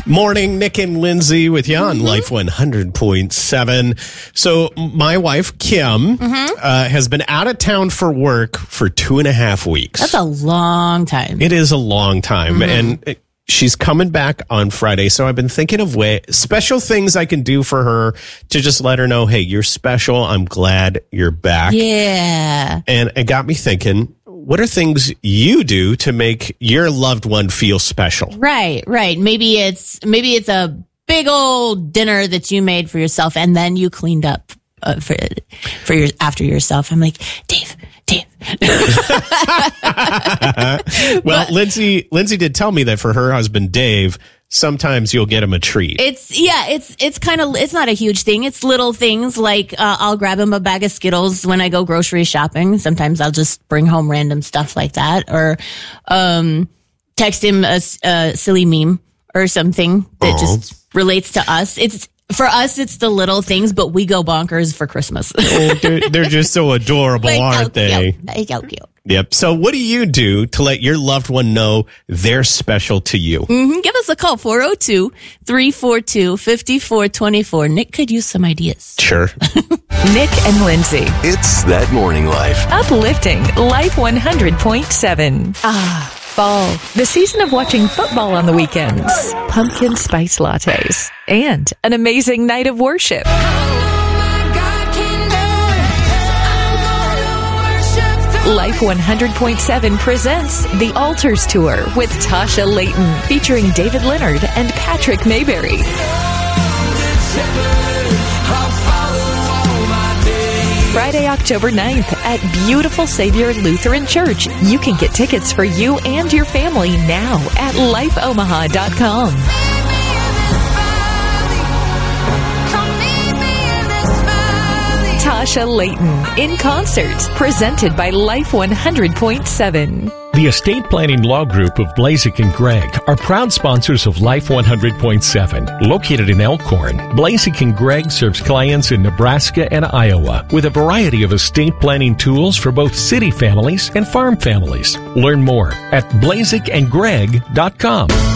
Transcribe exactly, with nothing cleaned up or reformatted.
Morning, Nick and Lindsay with you on mm-hmm. Life one hundred point seven. So my wife, Kim, mm-hmm. uh, has been out of town for work for two and a half weeks. That's a long time. It is a long time. Mm-hmm. And it, she's coming back on Friday. So I've been thinking of way, special things I can do for her to just let her know, hey, you're special. I'm glad you're back. Yeah. And it got me thinking, what are things you do to make your loved one feel special? Right, right. Maybe it's maybe it's a big old dinner that you made for yourself, and then you cleaned up uh, for for your after yourself. I'm like, Dave, Dave. Well, but, Lindsay, Lindsay did tell me that for her husband Dave, sometimes you'll get him a treat. It's yeah, it's it's kind of it's not a huge thing. It's little things like uh, I'll grab him a bag of Skittles when I go grocery shopping. Sometimes I'll just bring home random stuff like that, or um, text him a, a silly meme or something that Aww. just relates to us. It's for us, it's the little things, but we go bonkers for Christmas. Oh, they're, they're just so adorable, like, aren't they? Cute. Like, cute. Yep. So what do you do to let your loved one know they're special to you? Mm-hmm. Give us a call, four oh two, three four two, five four two four. Nick could use some ideas. Sure. Nick and Lindsay. It's That Morning Life. Uplifting Life one hundred point seven. Ah, fall. The season of watching football on the weekends. Pumpkin spice lattes. And an amazing night of worship. Life one hundred point seven presents The Altars Tour with Tasha Layton, featuring David Leonard and Patrick Mayberry. Friday, October ninth at Beautiful Savior Lutheran Church. You can get tickets for you and your family now at life omaha dot com. Tasha Layton in concert, presented by Life one hundred point seven. The Estate Planning Law Group of Blazek and Gregg are proud sponsors of Life one hundred point seven. Located in Elkhorn, Blazek and Gregg serves clients in Nebraska and Iowa with a variety of estate planning tools for both city families and farm families. Learn more at blazek and gregg dot com.